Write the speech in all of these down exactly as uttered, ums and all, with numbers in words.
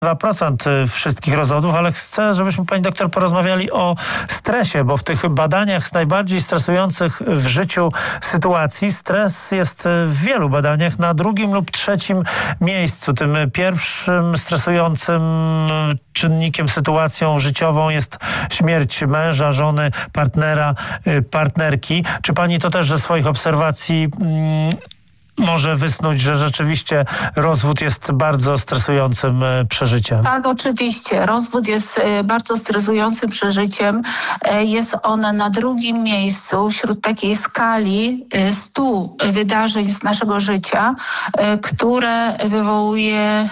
dwa procent wszystkich rozwodów, ale chcę, żebyśmy, pani doktor, porozmawiali o stresie, bo w tych badaniach najbardziej stresujących w życiu sytuacji stres jest w wielu badaniach na drugim lub trzecim miejscu. Tym pierwszym stresującym czynnikiem, sytuacją życiową jest śmierć męża, żony, partnera, partnerki. Czy pani to też ze swoich obserwacji mm, może wysnuć, że rzeczywiście rozwód jest bardzo stresującym przeżyciem? Tak, oczywiście. Rozwód jest bardzo stresującym przeżyciem. Jest on na drugim miejscu wśród takiej skali stu wydarzeń z naszego życia, które wywołuje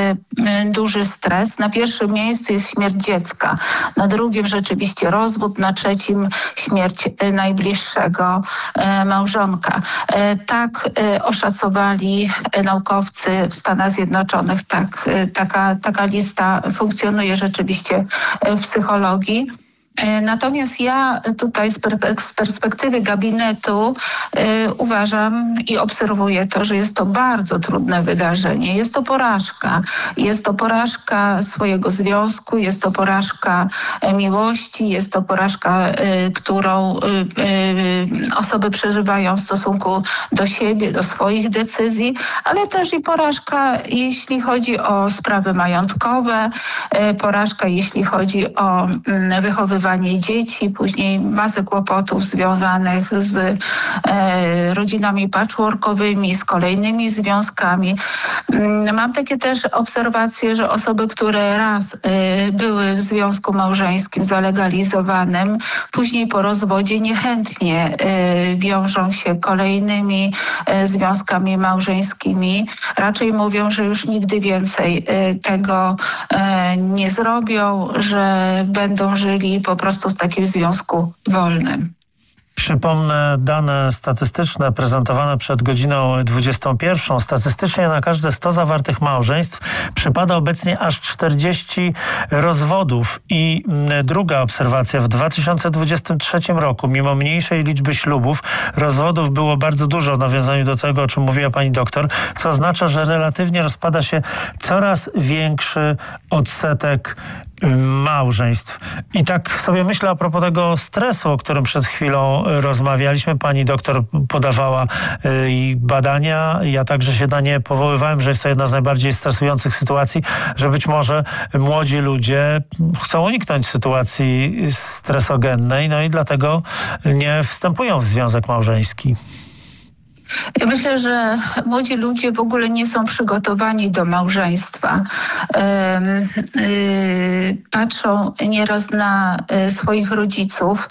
duży stres. Na pierwszym miejscu jest śmierć dziecka, na drugim rzeczywiście rozwód, na trzecim śmierć najbliższego małżonka. Tak oszacowali naukowcy w Stanach Zjednoczonych. Tak, taka, taka lista funkcjonuje rzeczywiście w psychologii. Natomiast ja tutaj z, per- z perspektywy gabinetu y, uważam i obserwuję to, że jest to bardzo trudne wydarzenie. Jest to porażka. Jest to porażka swojego związku, jest to porażka miłości, jest to porażka, y, którą y, y, osoby przeżywają w stosunku do siebie, do swoich decyzji, ale też i porażka, jeśli chodzi o sprawy majątkowe, y, porażka, jeśli chodzi o y, wychowywanie dzieci, później masę kłopotów związanych z e, rodzinami patchworkowymi, z kolejnymi związkami. Mam takie też obserwacje, że osoby, które raz e, były w związku małżeńskim zalegalizowanym, później po rozwodzie niechętnie e, wiążą się kolejnymi e, związkami małżeńskimi. Raczej mówią, że już nigdy więcej e, tego e, nie zrobią, że będą żyli po po prostu w takim związku wolnym. Przypomnę dane statystyczne prezentowane przed godziną dwudziestą pierwszą. Statystycznie na każde sto zawartych małżeństw przypada obecnie aż czterdzieści rozwodów. I druga obserwacja. W dwa tysiące dwudziestym trzecim roku, mimo mniejszej liczby ślubów, rozwodów było bardzo dużo w nawiązaniu do tego, o czym mówiła pani doktor, co oznacza, że relatywnie rozpada się coraz większy odsetek małżeństw. I tak sobie myślę a propos tego stresu, o którym przed chwilą rozmawialiśmy. Pani doktor podawała y, badania. Ja także się na nie powoływałem, że jest to jedna z najbardziej stresujących sytuacji, że być może młodzi ludzie chcą uniknąć sytuacji stresogennej, no i dlatego nie wstępują w związek małżeński. Ja myślę, że młodzi ludzie w ogóle nie są przygotowani do małżeństwa. Patrzą nieraz na swoich rodziców,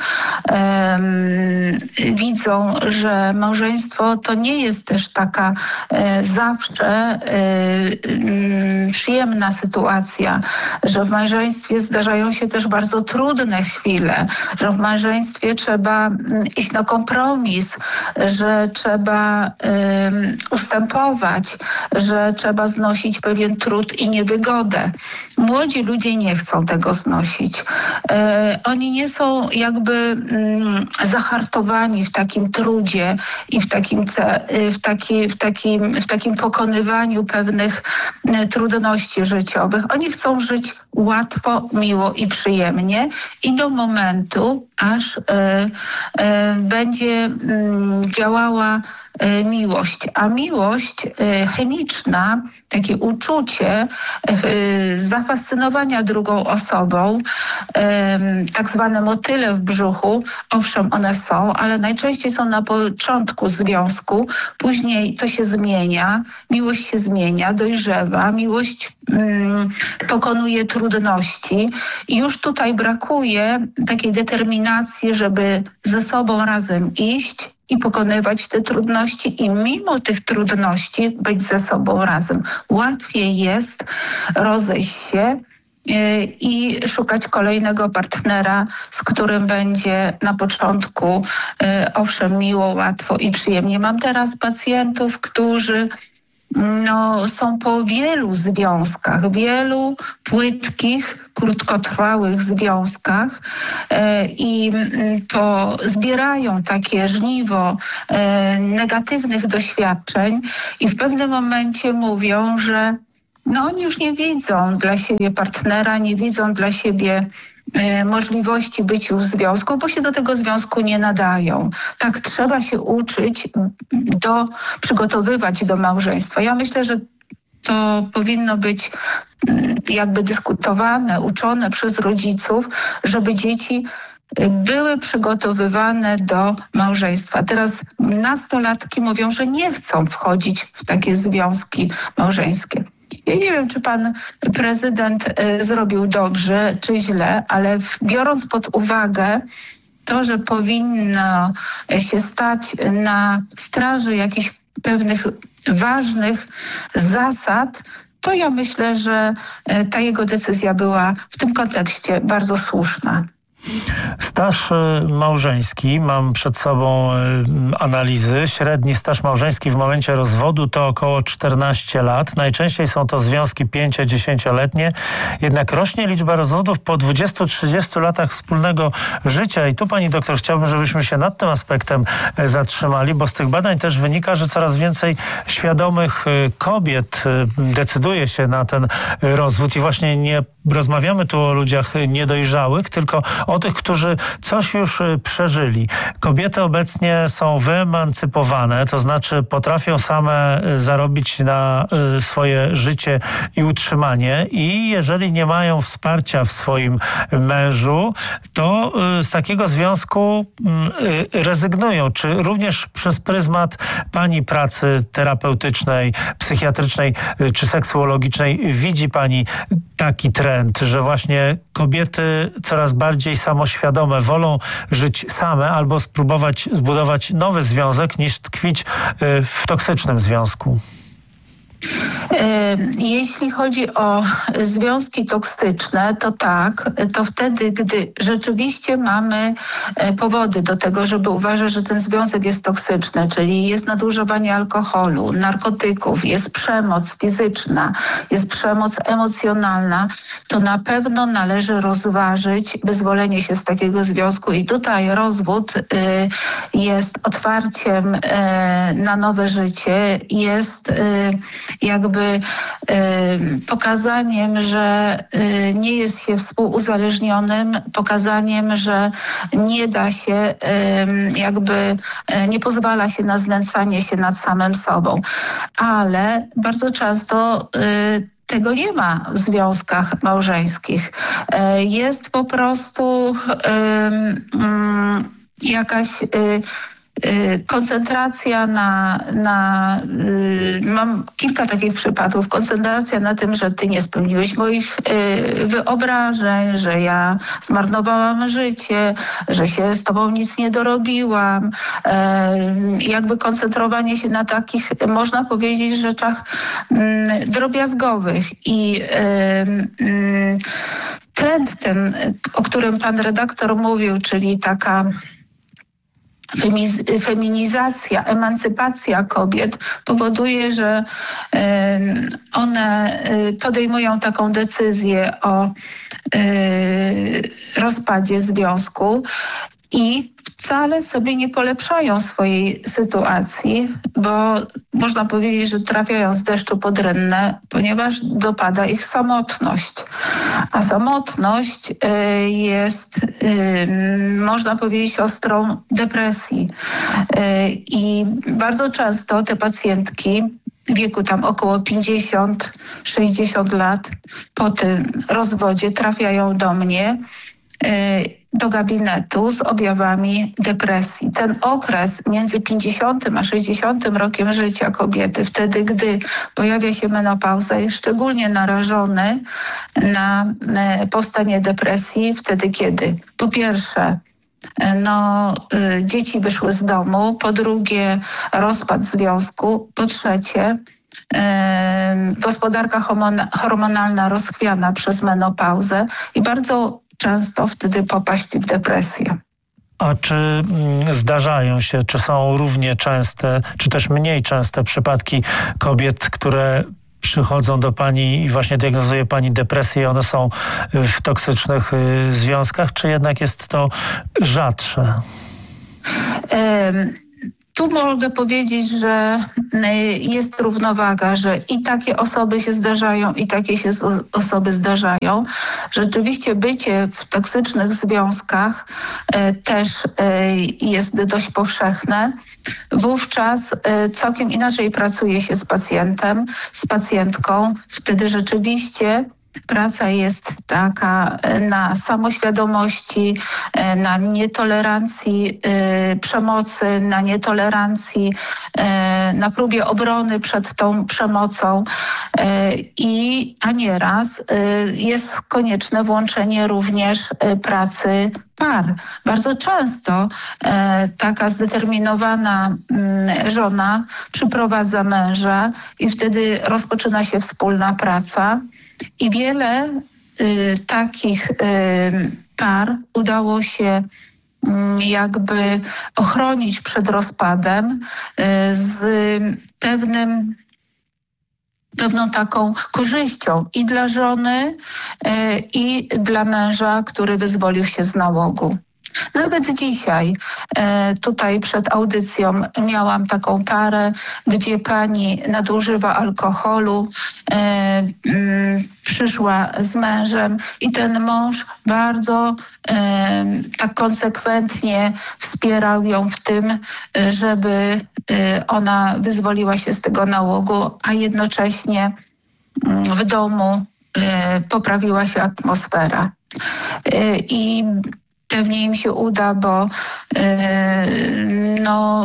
widzą, że małżeństwo to nie jest też taka zawsze przyjemna sytuacja, że w małżeństwie zdarzają się też bardzo trudne chwile, że w małżeństwie trzeba iść na kompromis, że trzeba Um, ustępować, że trzeba znosić pewien trud i niewygodę. Młodzi ludzie nie chcą tego znosić. E, oni nie są jakby um, zahartowani w takim trudzie i w takim, ce, w, taki, w, takim, w takim pokonywaniu pewnych e, trudności życiowych. Oni chcą żyć łatwo, miło i przyjemnie i do momentu, aż e, e, będzie m, działała miłość, a miłość chemiczna, takie uczucie zafascynowania drugą osobą, tak zwane motyle w brzuchu, owszem, one są, ale najczęściej są na początku związku, później to się zmienia, miłość się zmienia, dojrzewa, miłość mm, pokonuje trudności i już tutaj brakuje takiej determinacji, żeby ze sobą razem iść i pokonywać te trudności i mimo tych trudności być ze sobą razem. Łatwiej jest rozejść się i szukać kolejnego partnera, z którym będzie na początku owszem miło, łatwo i przyjemnie. Mam teraz pacjentów, którzy no, są po wielu związkach, wielu płytkich, krótkotrwałych związkach e, i po, zbierają takie żniwo e, negatywnych doświadczeń i w pewnym momencie mówią, że no oni już nie widzą dla siebie partnera, nie widzą dla siebie e, możliwości bycia w związku, bo się do tego związku nie nadają. Tak trzeba się uczyć, do, przygotowywać do małżeństwa. Ja myślę, że to powinno być jakby dyskutowane, uczone przez rodziców, żeby dzieci były przygotowywane do małżeństwa. Teraz nastolatki mówią, że nie chcą wchodzić w takie związki małżeńskie. Ja nie wiem, czy pan prezydent y, zrobił dobrze, czy źle, ale w, biorąc pod uwagę to, że powinno się stać na straży jakichś pewnych ważnych zasad, to ja myślę, że ta jego decyzja była w tym kontekście bardzo słuszna. Staż małżeński, mam przed sobą analizy. Średni staż małżeński w momencie rozwodu to około czternaście lat. Najczęściej są to związki pięcio-dziesięcioletnie. Jednak rośnie liczba rozwodów po dwudziestu trzydziestu latach wspólnego życia. I tu, pani doktor, chciałbym, żebyśmy się nad tym aspektem zatrzymali, bo z tych badań też wynika, że coraz więcej świadomych kobiet decyduje się na ten rozwód. I właśnie nie rozmawiamy tu o ludziach niedojrzałych, tylko o tych, którzy coś już przeżyli. Kobiety obecnie są wyemancypowane, to znaczy potrafią same zarobić na swoje życie i utrzymanie i jeżeli nie mają wsparcia w swoim mężu, to z takiego związku rezygnują. Czy również przez pryzmat pani pracy terapeutycznej, psychiatrycznej czy seksuologicznej widzi pani taki trend, że właśnie kobiety coraz bardziej samoświadome wolą żyć same albo spróbować zbudować nowy związek niż tkwić w toksycznym związku? Jeśli chodzi o związki toksyczne, to tak, to wtedy, gdy rzeczywiście mamy powody do tego, żeby uważać, że ten związek jest toksyczny, czyli jest nadużywanie alkoholu, narkotyków, jest przemoc fizyczna, jest przemoc emocjonalna, to na pewno należy rozważyć wyzwolenie się z takiego związku i tutaj rozwód jest otwarciem na nowe życie, jest jakby y, pokazaniem, że y, nie jest się współuzależnionym, pokazaniem, że nie da się, y, jakby y, nie pozwala się na znęcanie się nad samym sobą. Ale bardzo często y, tego nie ma w związkach małżeńskich. Y, jest po prostu y, y, jakaś y, koncentracja na, na mam kilka takich przypadków, koncentracja na tym, że ty nie spełniłeś moich wyobrażeń, że ja zmarnowałam życie, że się z tobą nic nie dorobiłam. Jakby koncentrowanie się na takich, można powiedzieć, rzeczach drobiazgowych i trend ten, o którym pan redaktor mówił, czyli taka feminizacja, emancypacja kobiet powoduje, że one podejmują taką decyzję o rozpadzie związku i wcale sobie nie polepszają swojej sytuacji, bo można powiedzieć, że trafiają z deszczu pod rynnę, ponieważ dopada ich samotność. A samotność y, jest, y, można powiedzieć, siostrą depresji. Y, I bardzo często te pacjentki w wieku tam około pięćdziesiąt sześćdziesiąt lat po tym rozwodzie trafiają do mnie, y, do gabinetu z objawami depresji. Ten okres między pięćdziesiątym a sześćdziesiątym rokiem życia kobiety, wtedy gdy pojawia się menopauza, jest szczególnie narażony na powstanie depresji, wtedy kiedy po pierwsze no, y, dzieci wyszły z domu, po drugie rozpad związku, po trzecie y, gospodarka hormonalna rozchwiana przez menopauzę i bardzo często wtedy popaść w depresję. A czy zdarzają się, czy są równie częste, czy też mniej częste przypadki kobiet, które przychodzą do pani i właśnie diagnozuje pani depresję i one są w toksycznych związkach, czy jednak jest to rzadsze? Um. Tu mogę powiedzieć, że jest równowaga, że i takie osoby się zdarzają, i takie się osoby zdarzają. Rzeczywiście bycie w toksycznych związkach też jest dość powszechne. Wówczas całkiem inaczej pracuje się z pacjentem, z pacjentką. Wtedy rzeczywiście praca jest taka na samoświadomości, na nietolerancji y, przemocy, na nietolerancji, y, na próbie obrony przed tą przemocą y, i a nieraz y, jest konieczne włączenie również y, pracy par. Bardzo często e, taka zdeterminowana m, żona przyprowadza męża i wtedy rozpoczyna się wspólna praca i wiele y, takich y, par udało się y, jakby ochronić przed rozpadem y, z pewnym pewną taką korzyścią i dla żony, y, i dla męża, który wyzwolił się z nałogu. Nawet dzisiaj, e, tutaj przed audycją miałam taką parę, gdzie pani nadużywa alkoholu, e, m, przyszła z mężem i ten mąż bardzo e, tak konsekwentnie wspierał ją w tym, żeby e, ona wyzwoliła się z tego nałogu, a jednocześnie m, w domu e, poprawiła się atmosfera. E, I pewnie im się uda, bo yy, no,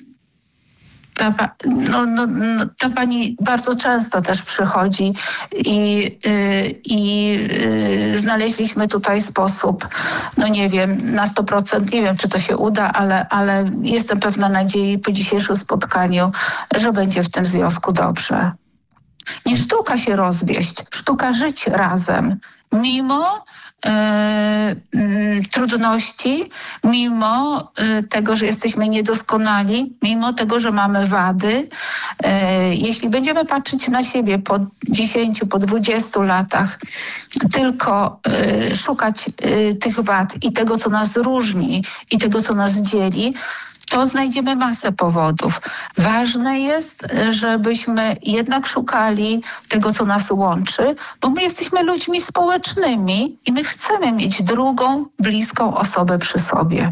ta, no, no, no, ta pani bardzo często też przychodzi i, yy, i yy, znaleźliśmy tutaj sposób, no nie wiem, na sto procent, nie wiem, czy to się uda, ale, ale jestem pewna nadziei po dzisiejszym spotkaniu, że będzie w tym związku dobrze. Nie sztuka się rozwieść, sztuka żyć razem, mimo Yy, yy, trudności, mimo yy, tego, że jesteśmy niedoskonali, mimo tego, że mamy wady. Yy, jeśli będziemy patrzeć na siebie po dziesięciu, po dwudziestu latach, tylko yy, szukać yy, tych wad i tego, co nas różni i tego, co nas dzieli, to znajdziemy masę powodów. Ważne jest, żebyśmy jednak szukali tego, co nas łączy, bo my jesteśmy ludźmi społecznymi i my chcemy mieć drugą, bliską osobę przy sobie.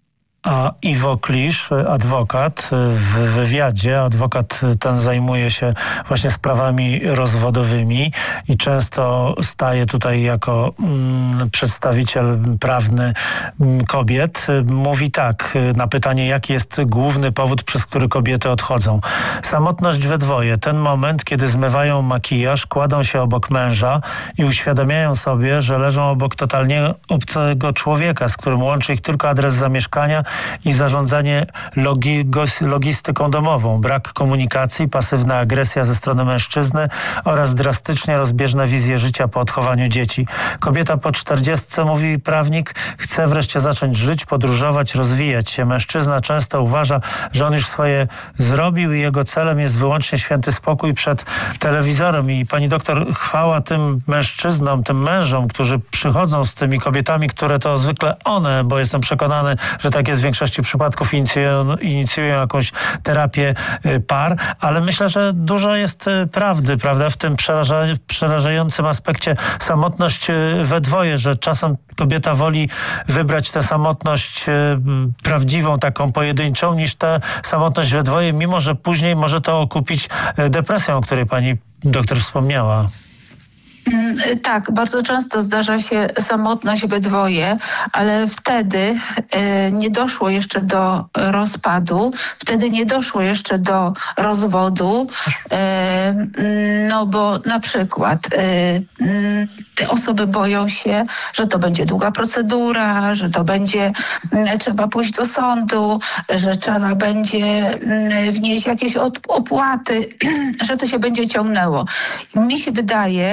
A Iwo Klisz, adwokat, w wywiadzie, adwokat ten zajmuje się właśnie sprawami rozwodowymi i często staje tutaj jako mm, przedstawiciel prawny mm, kobiet. Mówi tak na pytanie, jaki jest główny powód, przez który kobiety odchodzą. Samotność we dwoje. Ten moment, kiedy zmywają makijaż, kładą się obok męża i uświadamiają sobie, że leżą obok totalnie obcego człowieka, z którym łączy ich tylko adres zamieszkania i zarządzanie logi, logistyką domową, brak komunikacji, pasywna agresja ze strony mężczyzny oraz drastycznie rozbieżne wizje życia po odchowaniu dzieci. Kobieta po czterdziestce, mówi prawnik, chce wreszcie zacząć żyć, podróżować, rozwijać się. Mężczyzna często uważa, że on już swoje zrobił i jego celem jest wyłącznie święty spokój przed telewizorem. I pani doktor, chwała tym mężczyznom, tym mężom, którzy przychodzą z tymi kobietami, które to zwykle one, bo jestem przekonany, że tak jest w większości przypadków, inicjują, inicjują jakąś terapię par, ale myślę, że dużo jest prawdy, prawda, w tym przeraża, przerażającym aspekcie samotność we dwoje, że czasem kobieta woli wybrać tę samotność prawdziwą, taką pojedynczą, niż tę samotność we dwoje, mimo że później może to okupić depresją, o której pani doktor wspomniała. Tak, bardzo często zdarza się samotność we dwoje, ale wtedy e, nie doszło jeszcze do rozpadu, wtedy nie doszło jeszcze do rozwodu, e, no bo na przykład e, te osoby boją się, że to będzie długa procedura, że to będzie, m, trzeba pójść do sądu, że trzeba będzie m, wnieść jakieś od, opłaty, że to się będzie ciągnęło. Mi się wydaje,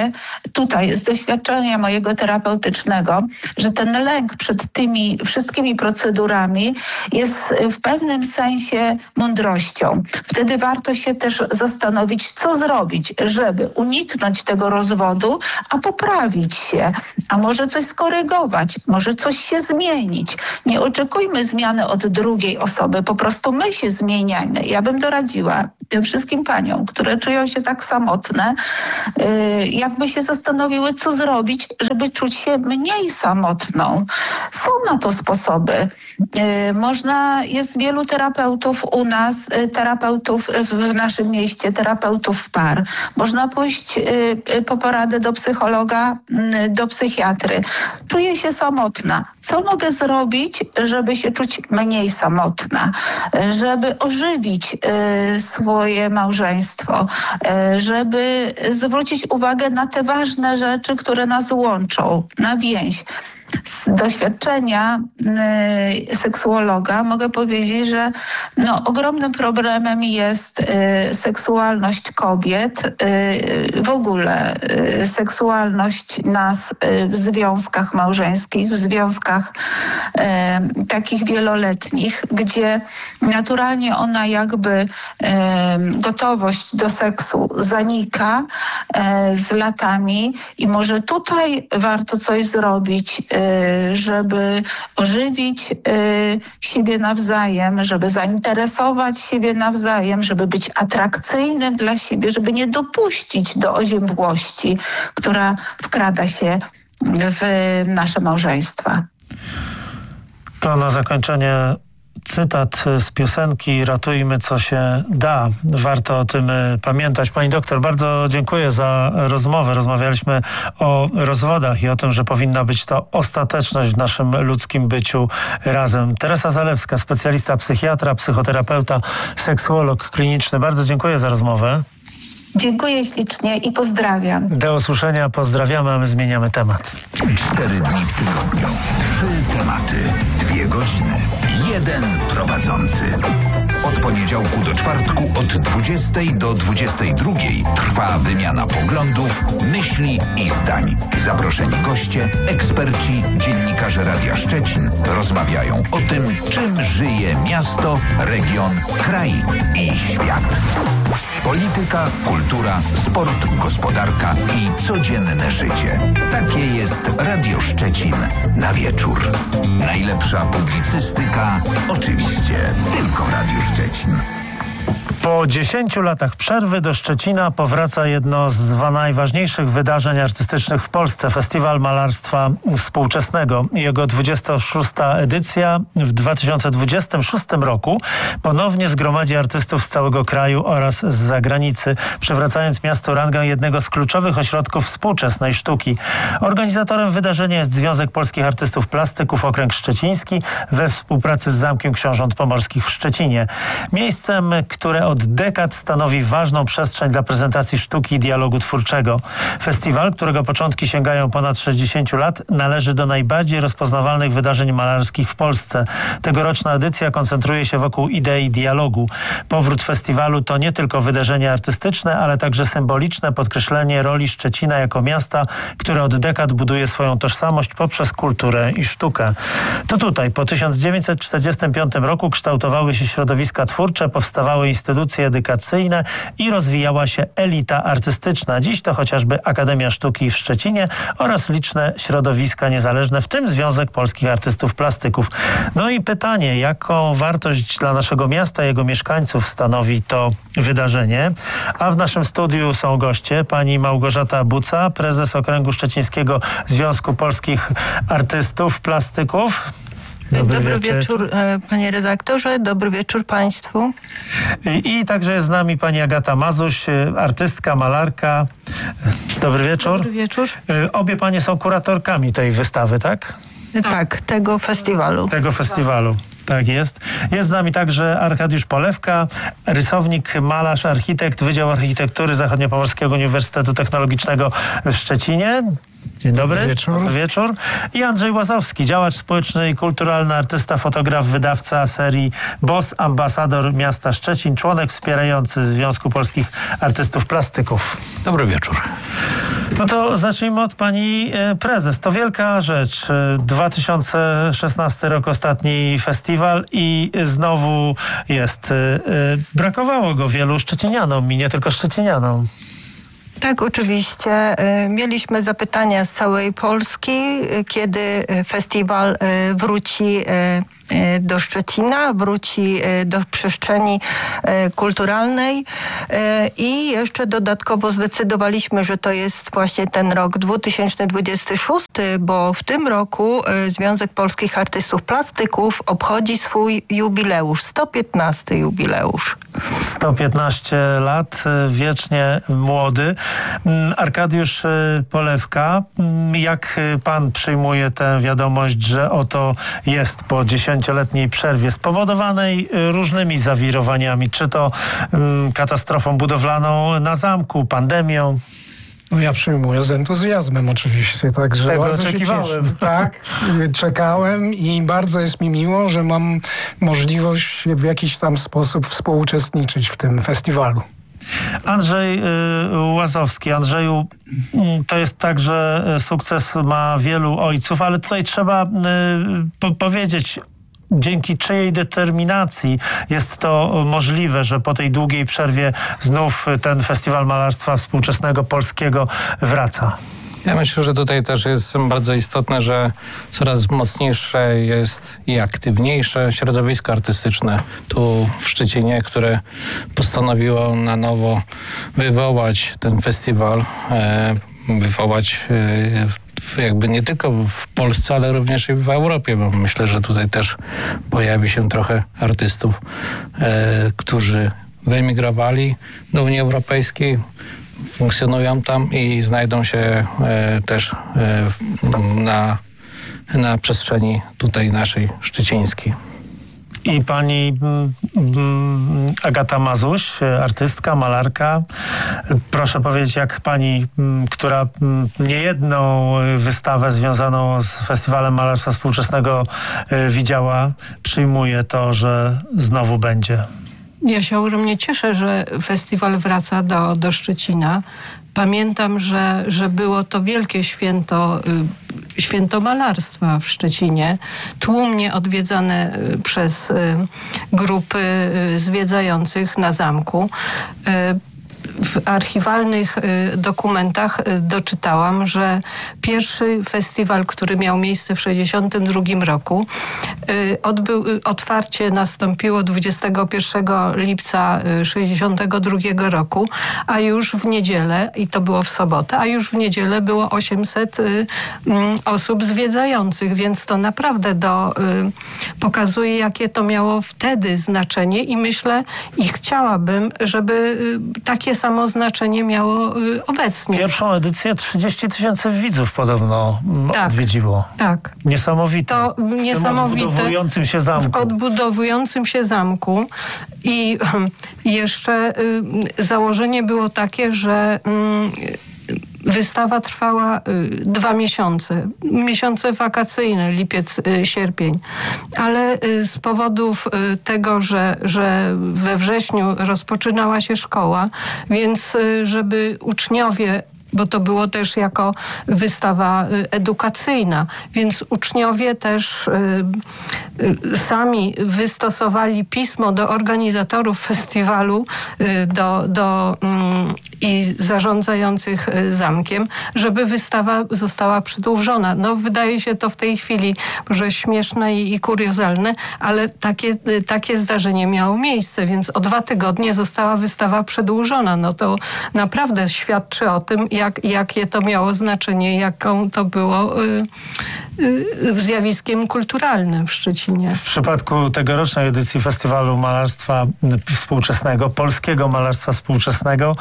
tutaj z doświadczenia mojego terapeutycznego, że ten lęk przed tymi wszystkimi procedurami jest w pewnym sensie mądrością. Wtedy warto się też zastanowić, co zrobić, żeby uniknąć tego rozwodu, a poprawić się, a może coś skorygować, może coś się zmienić. Nie oczekujmy zmiany od drugiej osoby, po prostu my się zmieniajmy. Ja bym doradziła tym wszystkim paniom, które czują się tak samotne, jakby się zastanowiły, co zrobić, żeby czuć się mniej samotną. Są na to sposoby. Można, jest wielu terapeutów u nas, terapeutów w naszym mieście, terapeutów par. Można pójść po poradę do psychologa, do psychiatry. Czuję się samotna. Co mogę zrobić, żeby się czuć mniej samotna? Żeby ożywić swoje małżeństwo, żeby zwrócić uwagę na te ważne rzeczy, które nas łączą, na więź. Z doświadczenia y, seksuologa mogę powiedzieć, że no, ogromnym problemem jest y, seksualność kobiet, y, w ogóle y, seksualność nas y, w związkach małżeńskich, w związkach y, takich wieloletnich, gdzie naturalnie ona jakby y, gotowość do seksu zanika y, z latami i może tutaj warto coś zrobić, y, żeby ożywić y, siebie nawzajem, żeby zainteresować siebie nawzajem, żeby być atrakcyjnym dla siebie, żeby nie dopuścić do oziębłości, która wkrada się w nasze małżeństwa. To na zakończenie cytat z piosenki Ratujmy, co się da. Warto o tym pamiętać. Pani doktor, bardzo dziękuję za rozmowę. Rozmawialiśmy o rozwodach i o tym, że powinna być to ostateczność w naszym ludzkim byciu razem. Teresa Zalewska, specjalista psychiatra, psychoterapeuta, seksuolog kliniczny. Bardzo dziękuję za rozmowę. Dziękuję ślicznie i pozdrawiam. Do usłyszenia, pozdrawiamy, a my zmieniamy temat. Cztery dni w tygodniu, trzy tematy, dwie godziny, jeden prowadzący. Od poniedziałku do czwartku od dwudziestej do dwudziestej drugiej trwa wymiana poglądów, myśli i zdań. Zaproszeni goście, eksperci, dziennikarze Radia Szczecin rozmawiają o tym, czym żyje miasto, region, kraj i świat. Polityka, kultura, sport, gospodarka i codzienne życie. Takie jest Radio Szczecin na wieczór. Najlepsza publicystyka oczywiście tylko w Radiu Szczecin. Po dziesięciu latach przerwy do Szczecina powraca jedno z dwa najważniejszych wydarzeń artystycznych w Polsce. Festiwal Malarstwa Współczesnego. Jego dwudziesta szósta edycja w dwa tysiące dwudziestym szóstym roku ponownie zgromadzi artystów z całego kraju oraz z zagranicy, przywracając miastu rangę jednego z kluczowych ośrodków współczesnej sztuki. Organizatorem wydarzenia jest Związek Polskich Artystów Plastyków Okręg Szczeciński we współpracy z Zamkiem Książąt Pomorskich w Szczecinie. Miejscem, które od dekad stanowi ważną przestrzeń dla prezentacji sztuki i dialogu twórczego. Festiwal, którego początki sięgają ponad sześćdziesięciu lat, należy do najbardziej rozpoznawalnych wydarzeń malarskich w Polsce. Tegoroczna edycja koncentruje się wokół idei dialogu. Powrót festiwalu to nie tylko wydarzenie artystyczne, ale także symboliczne podkreślenie roli Szczecina jako miasta, które od dekad buduje swoją tożsamość poprzez kulturę i sztukę. To tutaj po tysiąc dziewięćset czterdziestym piątym roku kształtowały się środowiska twórcze, powstawały instytucje edukacyjne i rozwijała się elita artystyczna. Dziś to chociażby Akademia Sztuki w Szczecinie oraz liczne środowiska niezależne, w tym Związek Polskich Artystów Plastyków. No i pytanie, jaką wartość dla naszego miasta i jego mieszkańców stanowi to wydarzenie? A w naszym studiu są goście. Pani Małgorzata Buca, prezes Okręgu Szczecińskiego Związku Polskich Artystów Plastyków. Dobry, Dobry wieczór. wieczór, panie redaktorze. Dobry wieczór państwu. I, I także jest z nami pani Agata Mazuś, artystka, malarka. Dobry wieczór. Dobry wieczór. Obie panie są kuratorkami tej wystawy, tak? Tak, tak tego festiwalu. Tego festiwalu. Tak jest. Jest z nami także Arkadiusz Polewka, rysownik, malarz, architekt, Wydział Architektury Zachodniopomorskiego Uniwersytetu Technologicznego w Szczecinie. Dzień dobry. Dobry wieczór. Dobry wieczór. I Andrzej Łazowski, działacz społeczny i kulturalny, artysta, fotograf, wydawca serii B O S, ambasador miasta Szczecin, członek wspierający Związku Polskich Artystów Plastyków. Dobry wieczór. No to zacznijmy od pani prezes. To wielka rzecz. dwa tysiące szesnasty rok, ostatni festiwal i znowu jest. Brakowało go wielu szczecinianom i nie tylko szczecinianom. Tak, oczywiście. Mieliśmy zapytania z całej Polski, kiedy festiwal wróci do Szczecina, wróci do przestrzeni kulturalnej i jeszcze dodatkowo zdecydowaliśmy, że to jest właśnie ten rok dwa tysiące dwudziesty szósty, bo w tym roku Związek Polskich Artystów Plastyków obchodzi swój jubileusz, sto piętnasty jubileusz. sto piętnaście lat, wiecznie młody. Arkadiusz Polewka, jak pan przyjmuje tę wiadomość, że oto jest po dziesięcioletniej przerwie spowodowanej różnymi zawirowaniami, czy to um, katastrofą budowlaną na zamku, pandemią? No ja przyjmuję z entuzjazmem oczywiście, także tego bardzo oczekiwałem. się cieszę. Tak, czekałem i bardzo jest mi miło, że mam możliwość w jakiś tam sposób współuczestniczyć w tym festiwalu. Andrzej y, Łazowski. Andrzeju, y, to jest tak, że sukces ma wielu ojców, ale tutaj trzeba y, po powiedzieć, dzięki czyjej determinacji jest to możliwe, że po tej długiej przerwie znów ten Festiwal Malarstwa Współczesnego Polskiego wraca. Ja myślę, że tutaj też jest bardzo istotne, że coraz mocniejsze jest i aktywniejsze środowisko artystyczne tu w Szczecinie, które postanowiło na nowo wywołać ten festiwal, e, wywołać e, jakby nie tylko w Polsce, ale również i w Europie, bo myślę, że tutaj też pojawi się trochę artystów, e, którzy wyemigrowali do Unii Europejskiej, funkcjonują tam i znajdą się e, też e, na, na przestrzeni tutaj naszej szczecińskiej. I pani mm, Agata Mazuś, artystka, malarka. Proszę powiedzieć, jak pani, która niejedną wystawę związaną z Festiwalem Malarstwa Współczesnego widziała, przyjmuje to, że znowu będzie. Ja się ogromnie cieszę, że festiwal wraca do, do Szczecina. Pamiętam, że, że było to wielkie święto, święto malarstwa w Szczecinie, tłumnie odwiedzane przez grupy zwiedzających na zamku. W archiwalnych dokumentach doczytałam, że pierwszy festiwal, który miał miejsce w sześćdziesiątym drugim roku, odbył, otwarcie nastąpiło dwudziestego pierwszego lipca sześćdziesiątego drugiego roku, a już w niedzielę, i to było w sobotę, a już w niedzielę było osiemset osób zwiedzających, więc to naprawdę do, pokazuje, jakie to miało wtedy znaczenie i myślę, i chciałabym, żeby takie samo znaczenie miało y, obecnie. Pierwszą edycję trzydzieści tysięcy widzów podobno tak, odwiedziło. Tak. Niesamowite. To niesamowite. W odbudowującym się zamku. W odbudowującym się zamku. I y, jeszcze y, założenie było takie, że y, wystawa trwała y, dwa miesiące. Miesiące wakacyjne, lipiec, y, sierpień. Ale y, z powodów y, tego, że, że we wrześniu rozpoczynała się szkoła, więc y, żeby uczniowie, bo to było też jako wystawa edukacyjna, więc uczniowie też y, y, sami wystosowali pismo do organizatorów festiwalu, y, do, do y, i zarządzających zamkiem, żeby wystawa została przedłużona. No wydaje się to w tej chwili może śmieszne i, i kuriozalne, ale takie, takie zdarzenie miało miejsce, więc o dwa tygodnie została wystawa przedłużona. No to naprawdę świadczy o tym, jak, jakie to miało znaczenie, jaką to było y, y, zjawiskiem kulturalnym w Szczecinie. W przypadku tegorocznej edycji Festiwalu Malarstwa Współczesnego, Polskiego Malarstwa Współczesnego,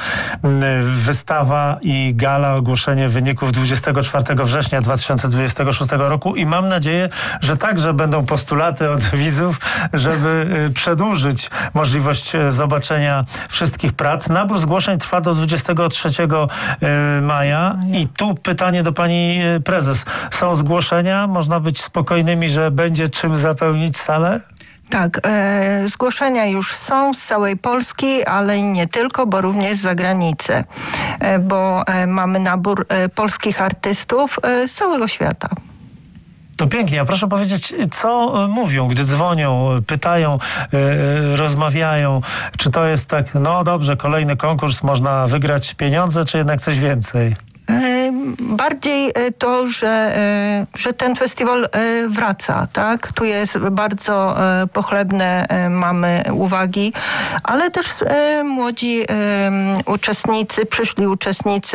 wystawa i gala, ogłoszenie wyników dwudziestego czwartego września dwa tysiące dwudziestego szóstego roku i mam nadzieję, że także będą postulaty od widzów, żeby przedłużyć możliwość zobaczenia wszystkich prac. Nabór zgłoszeń trwa do dwudziestego trzeciego maja i tu pytanie do pani prezes. Są zgłoszenia? Można być spokojnymi, że będzie czym zapełnić salę? Tak, e, zgłoszenia już są z całej Polski, ale i nie tylko, bo również z zagranicy, e, bo e, mamy nabór e, polskich artystów e, z całego świata. To pięknie, a proszę powiedzieć, co mówią, gdy dzwonią, pytają, yy, rozmawiają, czy to jest tak, no dobrze, kolejny konkurs, można wygrać pieniądze, czy jednak coś więcej? Bardziej to, że, że ten festiwal wraca, tak? Tu jest bardzo pochlebne, mamy uwagi, ale też młodzi uczestnicy, przyszli uczestnicy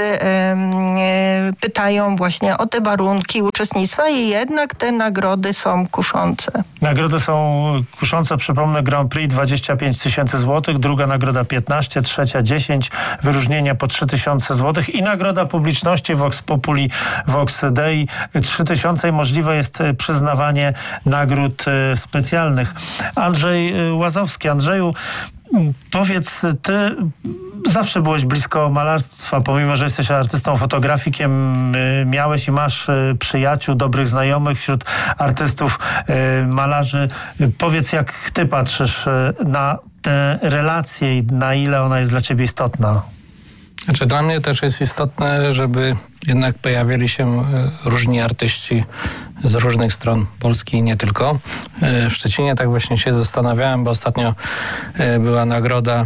pytają właśnie o te warunki uczestnictwa i jednak te nagrody są kuszące. Nagrody są kuszące, przypomnę, Grand Prix dwadzieścia pięć tysięcy złotych, druga nagroda piętnaście, trzecia dziesięć, wyróżnienia po trzy tysiące złotych i nagroda publiczności Vox Populi, Vox Dei trzy tysiące i możliwe jest przyznawanie nagród specjalnych. Andrzej Łazowski. Andrzeju, powiedz, ty zawsze byłeś blisko malarstwa, pomimo że jesteś artystą, fotografikiem, miałeś i masz przyjaciół, dobrych znajomych wśród artystów, malarzy. Powiedz, jak ty patrzysz na tę relację i na ile ona jest dla ciebie istotna? Znaczy, dla mnie też jest istotne, żeby jednak pojawili się różni artyści z różnych stron Polski i nie tylko. W Szczecinie tak właśnie się zastanawiałem, bo ostatnio była nagroda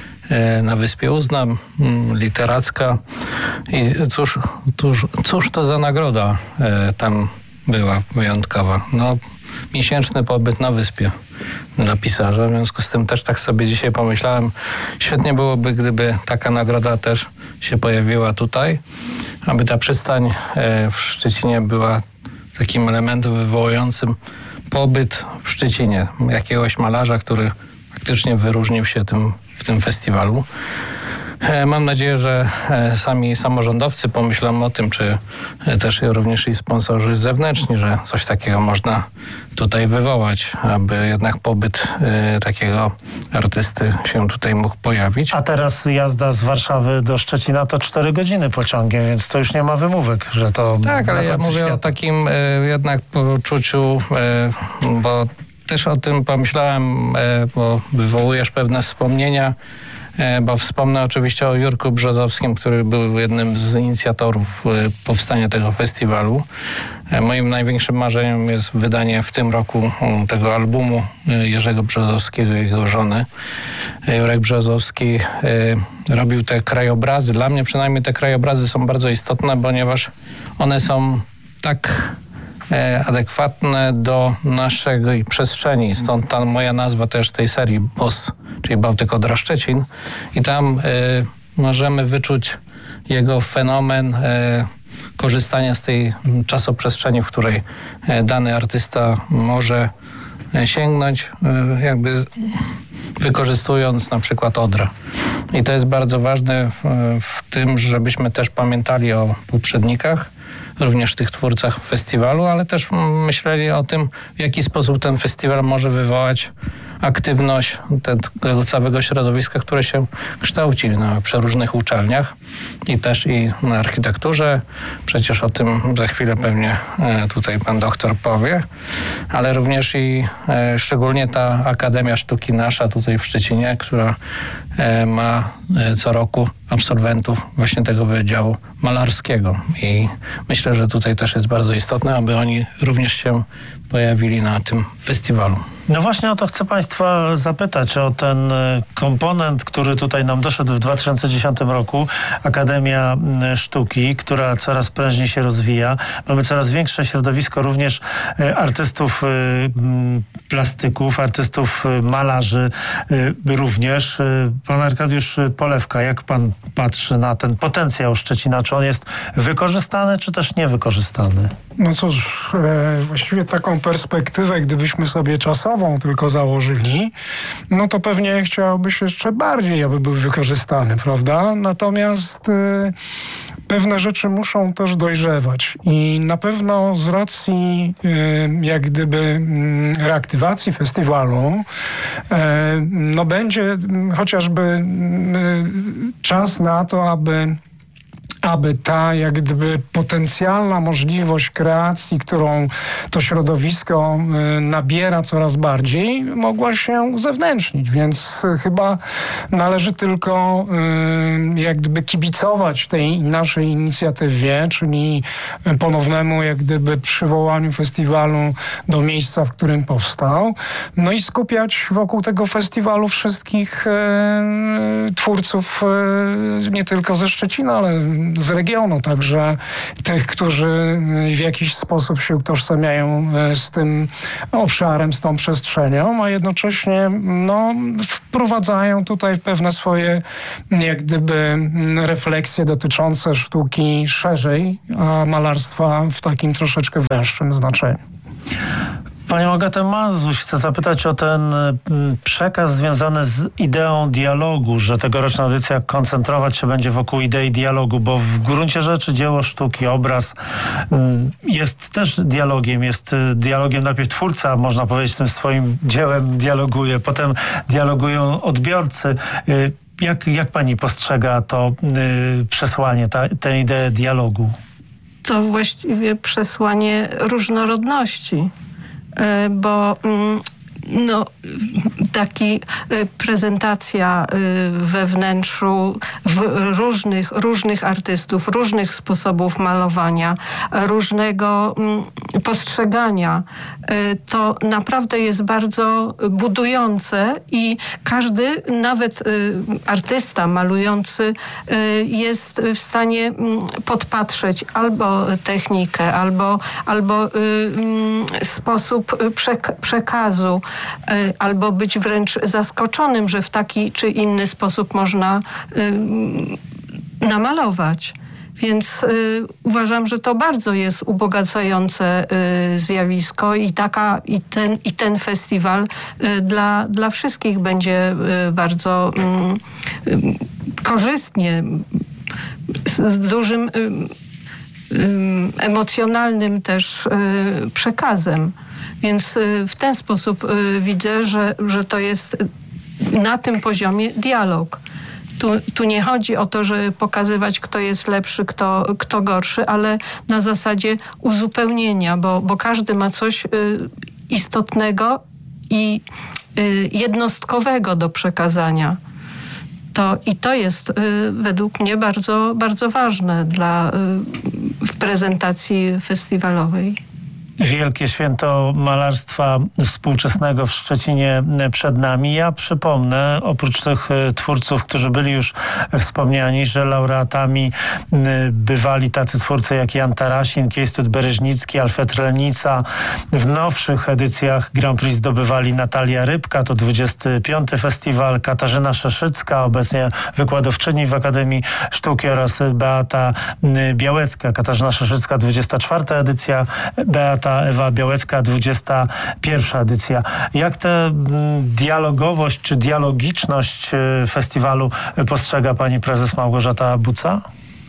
na Wyspie Uznam, literacka. I cóż, cóż, cóż to za nagroda tam była wyjątkowa? No, miesięczny pobyt na wyspie dla pisarza. W związku z tym też tak sobie dzisiaj pomyślałem, świetnie byłoby, gdyby taka nagroda też się pojawiła tutaj, aby ta przystań w Szczecinie była takim elementem wywołującym pobyt w Szczecinie jakiegoś malarza, który faktycznie wyróżnił się tym, w tym festiwalu. Mam nadzieję, że sami samorządowcy pomyślą o tym, czy też również i sponsorzy zewnętrzni, że coś takiego można tutaj wywołać, aby jednak pobyt y, takiego artysty się tutaj mógł pojawić. A teraz jazda z Warszawy do Szczecina to cztery godziny pociągiem, więc to już nie ma wymówek, że to... Tak, ale ja mówię świata. o takim y, jednak poczuciu, y, bo też o tym pomyślałem, y, bo wywołujesz pewne wspomnienia, bo wspomnę oczywiście o Jurku Brzozowskim, który był jednym z inicjatorów powstania tego festiwalu. Moim największym marzeniem jest wydanie w tym roku tego albumu Jerzego Brzozowskiego i jego żony. Jurek Brzozowski robił te krajobrazy. Dla mnie przynajmniej te krajobrazy są bardzo istotne, ponieważ one są tak adekwatne do naszej przestrzeni. Stąd ta moja nazwa też tej serii B O S, czyli Bałtyk Odra Szczecin. I tam y, możemy wyczuć jego fenomen y, korzystania z tej czasoprzestrzeni, w której y, dany artysta może y, sięgnąć, y, jakby wykorzystując na przykład Odra. I to jest bardzo ważne w, w tym, żebyśmy też pamiętali o poprzednikach, również tych twórcach festiwalu, ale też myśleli o tym, w jaki sposób ten festiwal może wywołać aktywność tego całego środowiska, które się kształci na przeróżnych uczelniach i też i na architekturze. Przecież o tym za chwilę pewnie tutaj pan doktor powie, ale również i szczególnie ta Akademia Sztuki nasza tutaj w Szczecinie, która ma co roku absolwentów właśnie tego wydziału malarskiego i myślę, że tutaj też jest bardzo istotne, aby oni również się pojawili na tym festiwalu. No właśnie o to chcę państwa zapytać, o ten komponent, który tutaj nam doszedł w dwa tysiące dziesiątym roku. Akademia Sztuki, która coraz prężniej się rozwija. Mamy coraz większe środowisko również artystów plastyków, artystów malarzy również. Pan Arkadiusz Polewka, jak pan patrzy na ten potencjał Szczecina? Czy on jest wykorzystany, czy też niewykorzystany? No cóż, e, właściwie taką perspektywę, gdybyśmy sobie czasową tylko założyli, no to pewnie chciałoby się jeszcze bardziej, aby był wykorzystany, prawda? Natomiast e, pewne rzeczy muszą też dojrzewać i na pewno z racji e, jak gdyby m, reaktywacji festiwalu e, no będzie m, chociażby m, czas na to, aby aby ta jak gdyby potencjalna możliwość kreacji, którą to środowisko nabiera coraz bardziej, mogła się uzewnętrznić. Więc chyba należy tylko jak gdyby kibicować tej naszej inicjatywie, czyli ponownemu jak gdyby przywołaniu festiwalu do miejsca, w którym powstał. No i skupiać wokół tego festiwalu wszystkich e, twórców e, nie tylko ze Szczecina, ale z regionu, także tych, którzy w jakiś sposób się utożsamiają z tym obszarem, z tą przestrzenią, a jednocześnie no, wprowadzają tutaj pewne swoje jak gdyby refleksje dotyczące sztuki szerzej, a malarstwa w takim troszeczkę węższym znaczeniu. Panią Agatę Mazuś chcę zapytać o ten przekaz związany z ideą dialogu, że tegoroczna audycja koncentrować się będzie wokół idei dialogu, bo w gruncie rzeczy dzieło sztuki, obraz jest też dialogiem, jest dialogiem. Najpierw twórca, można powiedzieć, tym swoim dziełem dialoguje, potem dialogują odbiorcy. Jak, jak pani postrzega to przesłanie, ta, tę ideę dialogu? To właściwie przesłanie różnorodności. Bo no, taki prezentacja we wnętrzu różnych, różnych artystów, różnych sposobów malowania, różnego postrzegania, to naprawdę jest bardzo budujące i każdy, nawet artysta malujący, jest w stanie podpatrzeć albo technikę, albo, albo sposób przekazu, albo być wręcz zaskoczonym, że w taki czy inny sposób można y, namalować. Więc y, uważam, że to bardzo jest ubogacające y, zjawisko i, taka, i, ten, i ten festiwal y, dla, dla wszystkich będzie y, bardzo y, y, korzystnie, z dużym y, y, emocjonalnym też y, przekazem. Więc w ten sposób widzę, że, że to jest na tym poziomie dialog. Tu, tu nie chodzi o to, żeby pokazywać, kto jest lepszy, kto, kto gorszy, ale na zasadzie uzupełnienia, bo, bo każdy ma coś istotnego i jednostkowego do przekazania. To, I to jest według mnie bardzo, bardzo ważne dla, w prezentacji festiwalowej. Wielkie święto malarstwa współczesnego w Szczecinie przed nami. Ja przypomnę, oprócz tych twórców, którzy byli już wspomniani, że laureatami bywali tacy twórcy jak Jan Tarasin, Kiejstut Bereźnicki, Alfred Lenica. W nowszych edycjach Grand Prix zdobywali Natalia Rybka, to dwudziesty piąty festiwal, Katarzyna Szeszycka, obecnie wykładowczyni w Akademii Sztuki, oraz Beata Białecka. Katarzyna Szeszycka, dwudziesta czwarta edycja, Beata Ewa Białecka, dwudziesta pierwsza edycja. Jak tę dialogowość czy dialogiczność festiwalu postrzega pani prezes Małgorzata Buca?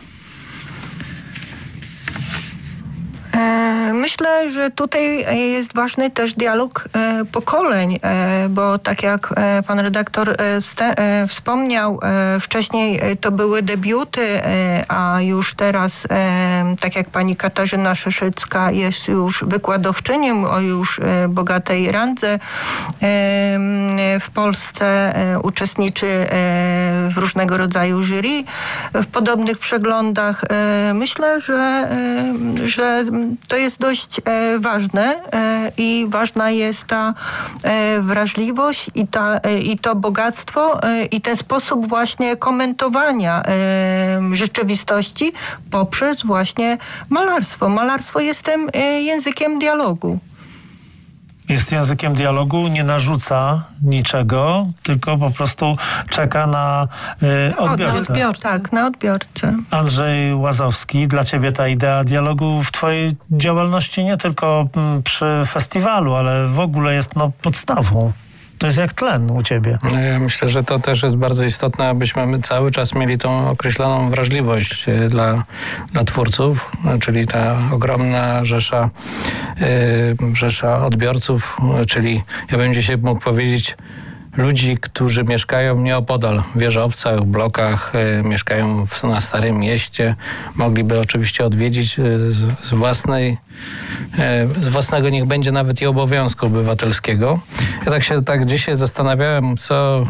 Myślę, że tutaj jest ważny też dialog pokoleń, bo tak jak pan redaktor wspomniał, wcześniej to były debiuty, a już teraz, tak jak pani Katarzyna Szeszycka jest już wykładowczynią o już bogatej randze w Polsce, uczestniczy w różnego rodzaju jury, w podobnych przeglądach. Myślę, że, że to jest dość e, ważne e, i ważna jest ta e, wrażliwość i, ta, e, i to bogactwo e, i ten sposób właśnie komentowania e, rzeczywistości poprzez właśnie malarstwo. Malarstwo jest tym e, językiem dialogu. Jest językiem dialogu, nie narzuca niczego, tylko po prostu czeka na y, odbiorcę. Na odbiorcę. Tak, na odbiorcę. Andrzej Łazowski, dla ciebie ta idea dialogu w twojej działalności nie tylko m, przy festiwalu, ale w ogóle jest no, podstawą. To jest jak tlen u ciebie. No ja myślę, że to też jest bardzo istotne, abyśmy my cały czas mieli tą określoną wrażliwość dla, dla twórców, czyli ta ogromna rzesza, yy, rzesza odbiorców, czyli ja bym dzisiaj mógł powiedzieć, ludzi, którzy mieszkają nieopodal w wieżowcach, w blokach, y, mieszkają w, na Starym Mieście, mogliby oczywiście odwiedzić y, z, z własnej, y, z własnego niech będzie nawet i obowiązku obywatelskiego. Ja tak się tak dzisiaj zastanawiałem, co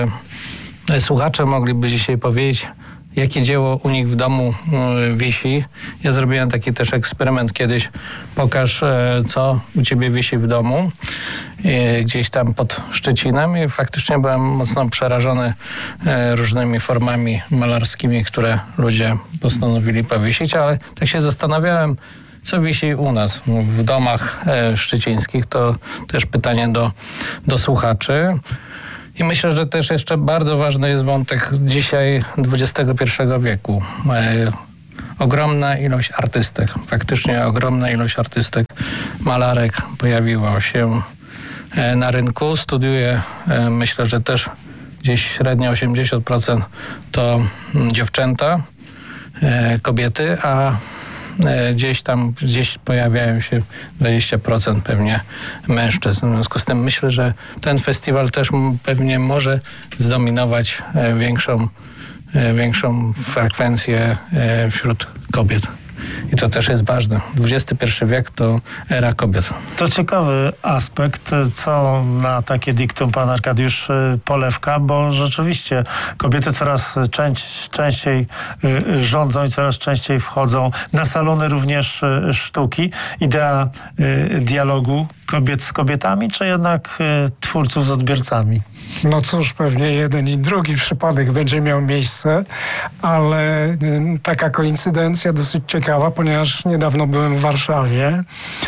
y, słuchacze mogliby dzisiaj powiedzieć, jakie dzieło u nich w domu y, wisi. Ja zrobiłem taki też eksperyment kiedyś. Pokaż, y, co u ciebie wisi w domu. Y, gdzieś tam pod Szczecinem i faktycznie byłem mocno przerażony y, różnymi formami malarskimi, które ludzie postanowili powiesić, ale tak się zastanawiałem, co wisi u nas w domach y, szczecińskich. To też pytanie do, do słuchaczy. I myślę, że też jeszcze bardzo ważny jest wątek dzisiaj dwudziestego pierwszego wieku. E, ogromna ilość artystek, faktycznie ogromna ilość artystek, malarek pojawiła się e, na rynku. Studiuję, e, myślę, że też gdzieś średnio osiemdziesiąt procent to m, dziewczęta, e, kobiety, a gdzieś tam, gdzieś pojawiają się dwadzieścia procent pewnie mężczyzn. W związku z tym myślę, że ten festiwal też pewnie może zdominować większą, większą frekwencję wśród kobiet. I to też jest ważne. dwudziesty pierwszy wiek to era kobiet. To ciekawy aspekt, co na takie diktum pan Arkadiusz Polewka, bo rzeczywiście kobiety coraz część, częściej rządzą i coraz częściej wchodzą na salony również sztuki. Idea dialogu kobiet z kobietami, czy jednak twórców z odbiorcami? No cóż, pewnie jeden i drugi przypadek będzie miał miejsce, ale y, taka koincydencja dosyć ciekawa, ponieważ niedawno byłem w Warszawie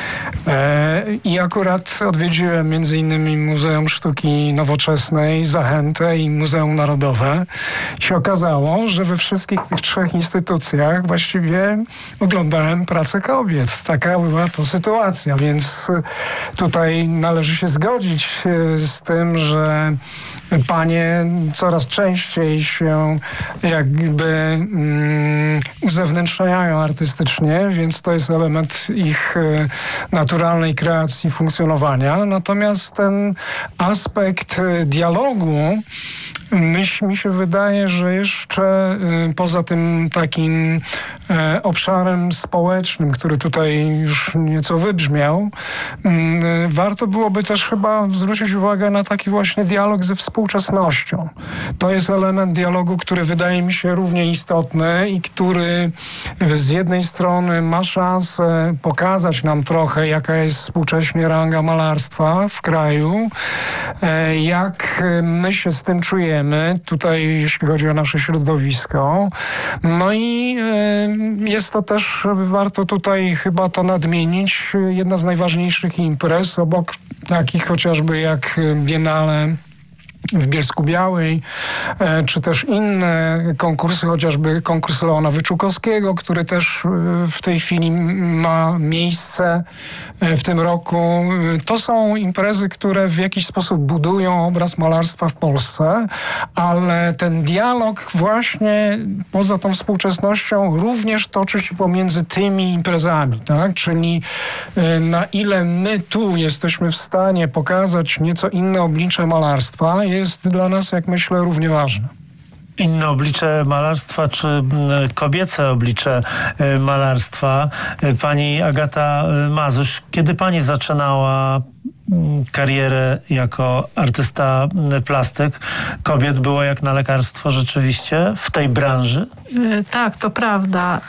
e, i akurat odwiedziłem między innymi Muzeum Sztuki Nowoczesnej, Zachętę i Muzeum Narodowe. I się okazało, że we wszystkich tych trzech instytucjach właściwie oglądałem pracę kobiet. Taka była to sytuacja, więc tutaj należy się zgodzić z tym, że panie coraz częściej się jakby mm, uzewnętrzniają artystycznie, więc to jest element ich y, naturalnej kreacji, funkcjonowania. Natomiast ten aspekt y, dialogu Myśl, mi się wydaje, że jeszcze y, poza tym takim y, obszarem społecznym, który tutaj już nieco wybrzmiał, y, warto byłoby też chyba zwrócić uwagę na taki właśnie dialog ze współczesnością. To jest element dialogu, który wydaje mi się równie istotny i który z jednej strony ma szansę pokazać nam trochę, jaka jest współcześnie ranga malarstwa w kraju, y, jak my się z tym czujemy. Tutaj, jeśli chodzi o nasze środowisko. No i y, jest to też, warto tutaj chyba to nadmienić, jedna z najważniejszych imprez, obok takich chociażby jak Biennale w Bielsku-Białej, e, czy też inne konkursy, chociażby konkurs Leona Wyczółkowskiego, który też w tej chwili ma miejsce w tym roku. To są imprezy, które w jakiś sposób budują obraz malarstwa w Polsce, ale ten dialog właśnie poza tą współczesnością również toczy się pomiędzy tymi imprezami, tak? Czyli e, na ile my tu jesteśmy w stanie pokazać nieco inne oblicze malarstwa, jest dla nas, jak myślę, równie ważne. Inne oblicze malarstwa, czy kobiece oblicze malarstwa. Pani Agata Mazuś, kiedy pani zaczynała karierę jako artysta plastyk, kobiet było jak na lekarstwo rzeczywiście w tej branży? Tak, to prawda.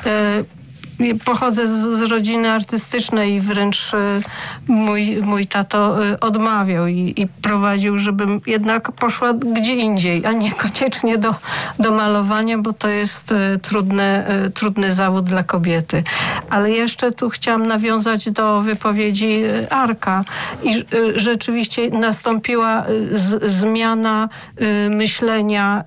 Pochodzę z, z rodziny artystycznej i wręcz mój, mój tato odmawiał i, i prowadził, żebym jednak poszła gdzie indziej, a niekoniecznie do, do malowania, bo to jest trudny, trudny zawód dla kobiety. Ale jeszcze tu chciałam nawiązać do wypowiedzi Arka i rzeczywiście nastąpiła z, zmiana myślenia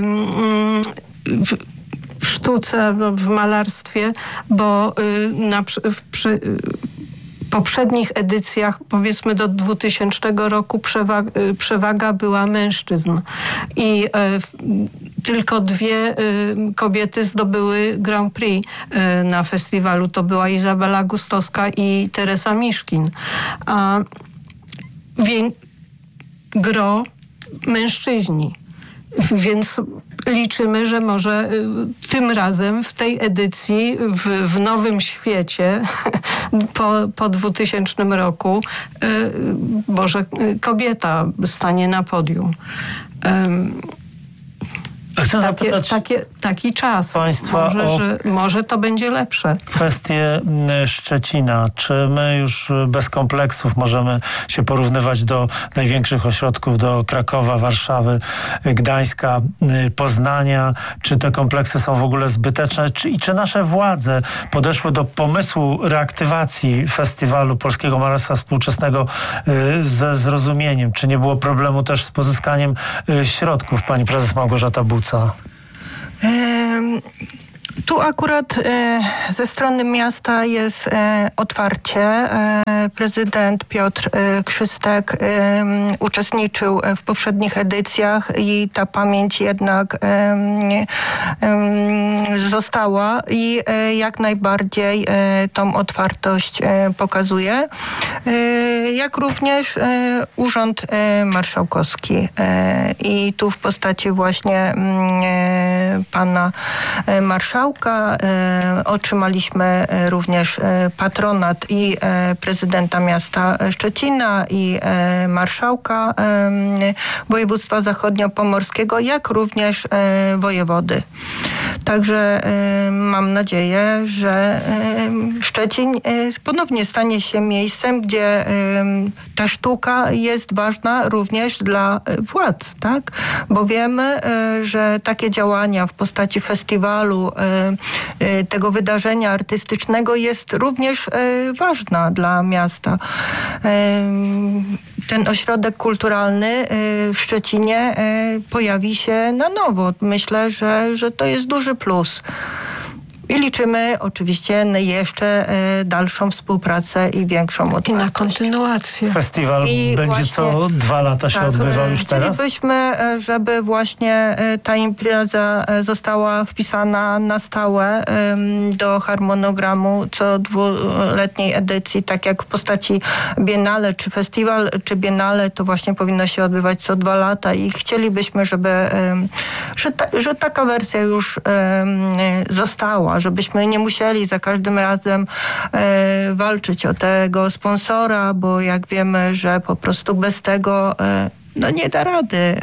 w, w sztuce, w malarstwie, bo na, w, przy poprzednich edycjach, powiedzmy do dwutysięcznego roku, przewaga, przewaga była mężczyzn. I e, tylko dwie e, kobiety zdobyły Grand Prix e, na festiwalu. To była Izabela Gustowska i Teresa Miszkin. A wię, gro mężczyźni. Więc liczymy, że może tym razem w tej edycji w, w nowym świecie po, po dwutysięcznym roku może kobieta stanie na podium. Chcę Takie, zapytać takie, taki czas. Państwa może, o że, może to będzie lepsze. kwestię Szczecina. Czy my już bez kompleksów możemy się porównywać do największych ośrodków, do Krakowa, Warszawy, Gdańska, Poznania? Czy te kompleksy są w ogóle zbyteczne? Czy, I czy nasze władze podeszły do pomysłu reaktywacji Festiwalu Polskiego Malarstwa Współczesnego ze zrozumieniem? Czy nie było problemu też z pozyskaniem środków? Pani prezes Małgorzata Buca. Tu akurat e, ze strony miasta jest e, otwarcie. E, prezydent Piotr e, Krzystek e, uczestniczył w poprzednich edycjach i ta pamięć jednak e, e, została i e, jak najbardziej e, tą otwartość e, pokazuje. E, jak również e, Urząd e, Marszałkowski. E, I tu w postaci właśnie e, pana e, marszałka E, otrzymaliśmy również e, patronat i e, prezydenta miasta Szczecina i e, marszałka e, województwa zachodniopomorskiego, jak również e, wojewody. Także e, mam nadzieję, że e, Szczecin e, ponownie stanie się miejscem, gdzie e, ta sztuka jest ważna również dla władz, tak? Bo wiemy, e, że takie działania w postaci festiwalu e, tego wydarzenia artystycznego jest również ważna dla miasta. Ten ośrodek kulturalny w Szczecinie pojawi się na nowo. Myślę, że, że to jest duży plus. I liczymy oczywiście jeszcze e, dalszą współpracę i większą otwartość. I na kontynuację. Festiwal I będzie właśnie, co dwa lata się tak, odbywał już teraz? Chcielibyśmy, żeby właśnie ta impreza została wpisana na stałe do harmonogramu co dwuletniej edycji, tak jak w postaci biennale, czy festiwal, czy biennale, to właśnie powinno się odbywać co dwa lata i chcielibyśmy, żeby że, ta, że taka wersja już została, żebyśmy nie musieli za każdym razem e, walczyć o tego sponsora, bo jak wiemy, że po prostu bez tego e, no nie da rady e,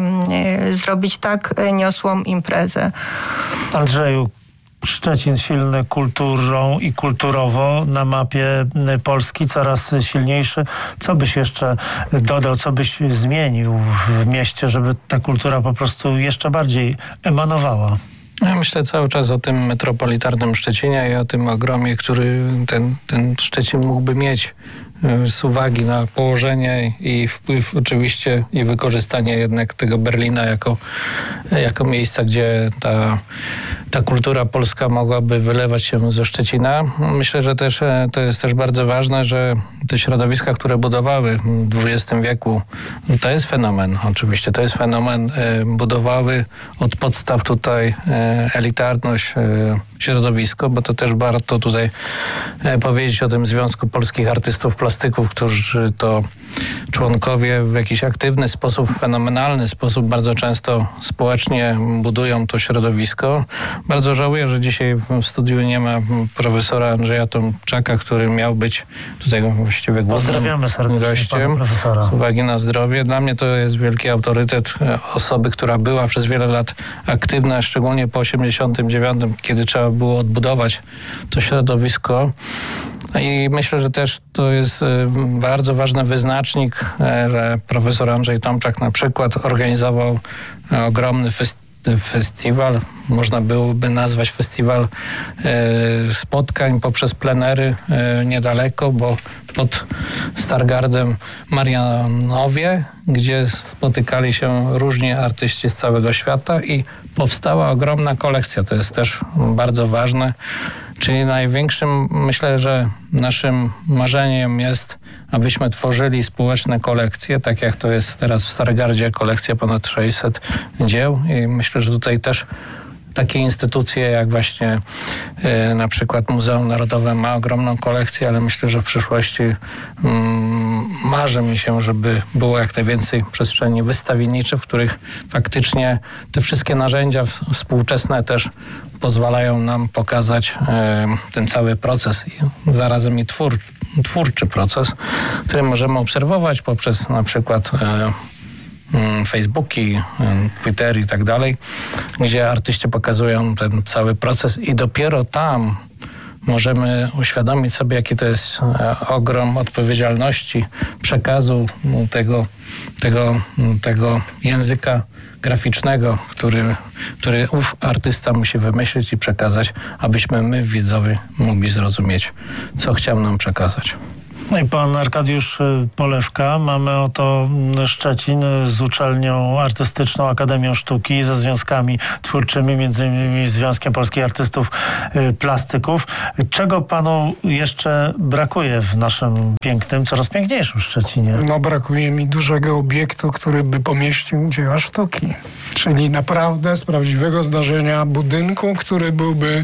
e, zrobić tak niosłą imprezę. Andrzeju, Szczecin silny kulturą i kulturowo na mapie Polski, coraz silniejszy. Co byś jeszcze dodał, co byś zmienił w mieście, żeby ta kultura po prostu jeszcze bardziej emanowała? Ja myślę cały czas o tym metropolitarnym Szczecinie i o tym ogromie, który ten, ten Szczecin mógłby mieć z uwagi na położenie i wpływ oczywiście i wykorzystanie jednak tego Berlina jako, jako miejsca, gdzie ta, ta kultura polska mogłaby wylewać się ze Szczecina. Myślę, że też to jest też bardzo ważne, że te środowiska, które budowały w dwudziestym wieku, to jest fenomen, oczywiście to jest fenomen, budowały od podstaw tutaj elitarność, środowisko, bo to też warto tutaj powiedzieć o tym Związku Polskich Artystów Plastyków, którzy to członkowie w jakiś aktywny sposób, fenomenalny sposób, bardzo często społecznie budują to środowisko. Bardzo żałuję, że dzisiaj w studiu nie ma profesora Andrzeja Tomczaka, który miał być tutaj właściwie głównym Pozdrawiamy serdecznie gościem, pana profesora. z uwagi na zdrowie. Dla mnie to jest wielki autorytet osoby, która była przez wiele lat aktywna, szczególnie po osiemdziesiątym dziewiątym, kiedy trzeba było odbudować to środowisko. I myślę, że też to jest bardzo ważny wyznacznik, że profesor Andrzej Tomczak na przykład organizował ogromny festiwal, festiwal, można byłoby nazwać festiwal e, spotkań poprzez plenery e, niedaleko, bo pod Stargardem Marianowie, gdzie spotykali się różni artyści z całego świata i powstała ogromna kolekcja. To jest też bardzo ważne. Czyli największym, myślę, że naszym marzeniem jest, abyśmy tworzyli społeczne kolekcje, tak jak to jest teraz w Stargardzie, kolekcja ponad sześćset dzieł i myślę, że tutaj też takie instytucje jak właśnie y, na przykład Muzeum Narodowe ma ogromną kolekcję, ale myślę, że w przyszłości mm, marzy mi się, żeby było jak najwięcej przestrzeni wystawienniczych, w których faktycznie te wszystkie narzędzia współczesne też pozwalają nam pokazać y, ten cały proces i zarazem i twór, twórczy proces, który możemy obserwować poprzez na przykład y, Facebooki, Twittery i tak dalej, gdzie artyści pokazują ten cały proces i dopiero tam możemy uświadomić sobie, jaki to jest ogrom odpowiedzialności, przekazu tego, tego, tego języka graficznego, który, który ów artysta musi wymyślić i przekazać, abyśmy my, widzowie, mogli zrozumieć, co chciał nam przekazać. No i pan Arkadiusz Polewka. Mamy oto Szczecin z uczelnią artystyczną, Akademią Sztuki, ze związkami twórczymi, między innymi Związkiem Polskich Artystów Plastyków. Czego panu jeszcze brakuje w naszym pięknym, coraz piękniejszym Szczecinie? No brakuje mi dużego obiektu, który by pomieścił dzieła sztuki. Czyli naprawdę z prawdziwego zdarzenia budynku, który byłby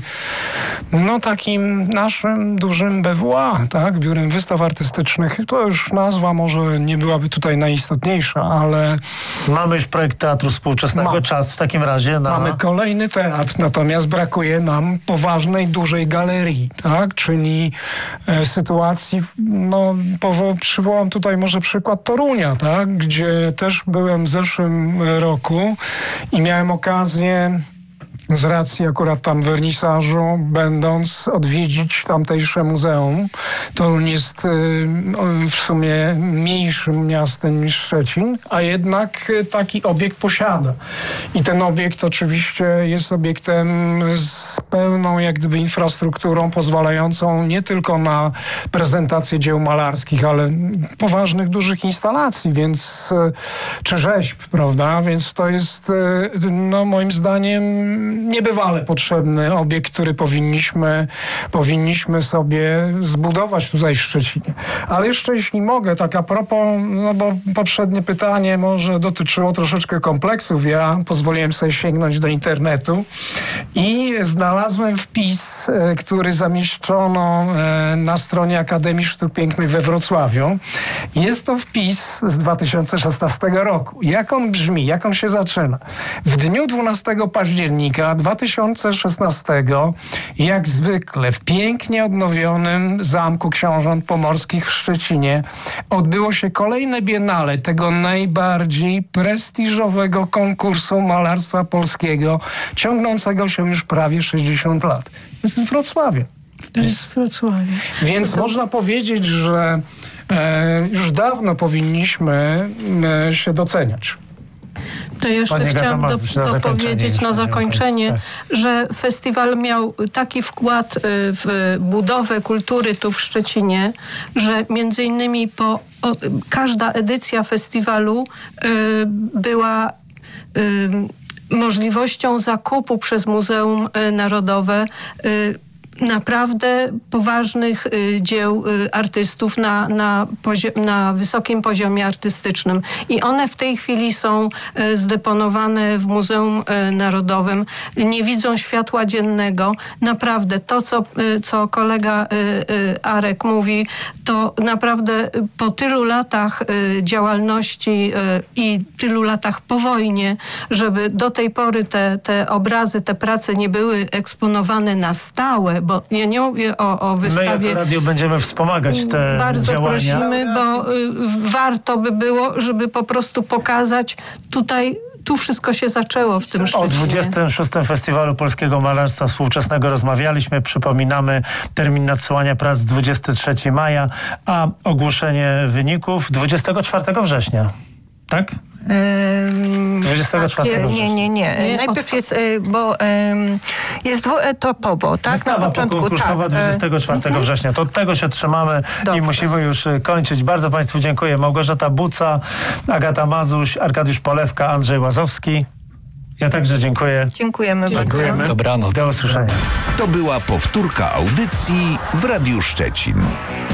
no takim naszym dużym B W A, tak? Biurem Wystaw Artystycznych. To już nazwa może nie byłaby tutaj najistotniejsza, ale... Mamy już projekt Teatru Współczesnego. Ma. Czas w takim razie na... Mamy kolejny teatr, natomiast brakuje nam poważnej, dużej galerii, tak? Czyli e, sytuacji, no powo- przywołam tutaj może przykład Torunia, tak? Gdzie też byłem w zeszłym roku i miałem okazję z racji akurat tam wernisażu, będąc, odwiedzić tamtejsze muzeum. Toruń jest y, w sumie mniejszym miastem niż Szczecin, a jednak taki obiekt posiada. I ten obiekt oczywiście jest obiektem z pełną jak gdyby infrastrukturą pozwalającą nie tylko na prezentację dzieł malarskich, ale poważnych, dużych instalacji, więc czy rzeźb, prawda? Więc to jest no moim zdaniem niebywale potrzebny obiekt, który powinniśmy, powinniśmy sobie zbudować tutaj w Szczecinie. Ale jeszcze jeśli mogę, tak a propos, no bo poprzednie pytanie może dotyczyło troszeczkę kompleksów. Ja pozwoliłem sobie sięgnąć do internetu i znalazłem wpis, który zamieszczono na stronie Akademii Sztuk Pięknych we Wrocławiu. Jest to wpis z dwa tysiące szesnastego roku. Jak on brzmi? Jak on się zaczyna? W dniu dwunastego października dwa tysiące szesnastego, jak zwykle w pięknie odnowionym Zamku Książąt Pomorskich w Szczecinie odbyło się kolejne biennale tego najbardziej prestiżowego konkursu malarstwa polskiego, ciągnącego się już prawie sześćdziesiąt lat. To jest Wrocławie. To jest Wrocławie. Więc to... można powiedzieć, że e, już dawno powinniśmy e, się doceniać. To jeszcze Panie chciałam do, na dopowiedzieć na zakończenie, tak. że festiwal miał taki wkład w budowę kultury tu w Szczecinie, że między innymi po, o, każda edycja festiwalu y, była y, możliwością zakupu przez Muzeum Narodowe y, naprawdę poważnych y, dzieł y, artystów na, na, pozio- na wysokim poziomie artystycznym. I one w tej chwili są y, zdeponowane w Muzeum y, Narodowym. Nie widzą światła dziennego. Naprawdę to, co, y, co kolega y, y, Arek mówi, to naprawdę po tylu latach y, działalności y, i tylu latach po wojnie, żeby do tej pory te, te obrazy, te prace nie były eksponowane na stałe, bo ja nie mówię o, o wystawie... My jako radio będziemy wspomagać te Bardzo działania. prosimy, bo y, warto by było, żeby po prostu pokazać tutaj, tu wszystko się zaczęło w tym Szczecinie. O dwudziestym szóstym Festiwalu Polskiego Malarstwa Współczesnego rozmawialiśmy. Przypominamy termin nadsyłania prac dwudziestego trzeciego maja, a ogłoszenie wyników dwudziestego czwartego września. Tak? dwudziestego czwartego Nie, nie, nie. Nie, Najpierw jest, bo jest dwuetapowo, tak? Wystawa Na początku, konkursowa tak. dwudziestego czwartego września. To od tego się trzymamy. Dobrze. I musimy już kończyć. Bardzo Państwu dziękuję. Małgorzata Buca, Agata Mazuś, Arkadiusz Polewka, Andrzej Łazowski. Ja także dziękuję. Dziękujemy bardzo. Dziękujemy. Dobranoc. Do usłyszenia. To była powtórka audycji w Radiu Szczecin.